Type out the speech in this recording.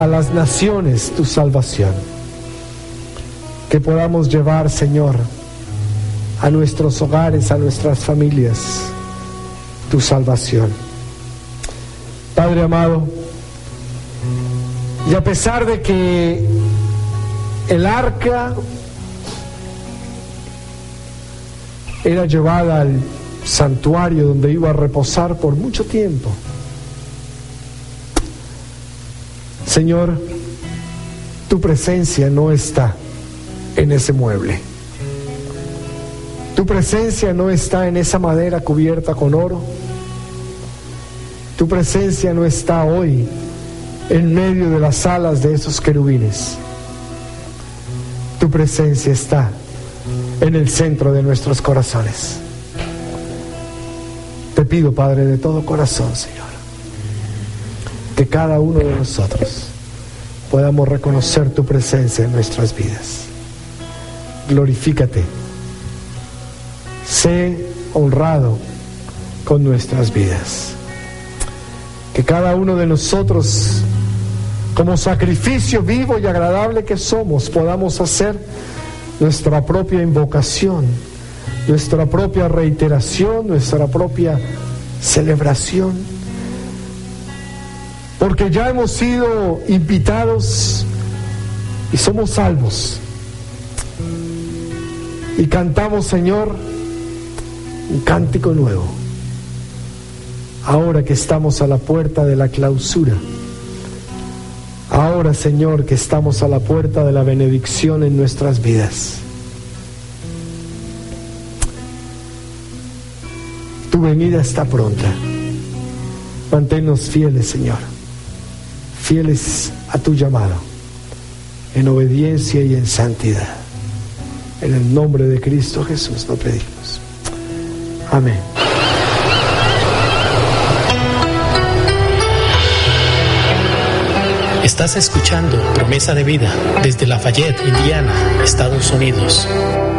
a las naciones tu salvación. Que podamos llevar, Señor, a nuestros hogares, a nuestras familias, tu salvación. Padre amado, y a pesar de que el arca era llevada al santuario donde iba a reposar por mucho tiempo, Señor, tu presencia no está en ese mueble. Tu presencia no está en esa madera cubierta con oro. Tu presencia no está hoy en medio de las alas de esos querubines. Tu presencia está en el centro de nuestros corazones. Te pido, Padre, de todo corazón, Señor, que cada uno de nosotros podamos reconocer tu presencia en nuestras vidas. Glorifícate. Sé honrado con nuestras vidas. Que cada uno de nosotros, como sacrificio vivo y agradable que somos, podamos hacer nuestra propia invocación, nuestra propia reiteración, nuestra propia celebración, porque ya hemos sido invitados y somos salvos. Y cantamos, Señor, un cántico nuevo. Ahora que estamos a la puerta de la clausura, ahora, Señor, que estamos a la puerta de la benedicción en nuestras vidas, tu venida está pronta. Manténnos fieles, Señor, fieles a tu llamado, en obediencia y en santidad. En el nombre de Cristo Jesús lo pedimos. Amén. Estás escuchando Promesa de Vida desde Lafayette, Indiana, Estados Unidos.